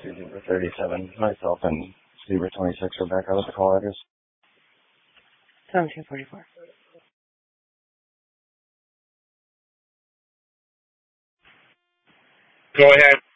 Zebra 37. Myself and Zebra 26 are back out of the call address. 1744. Go ahead.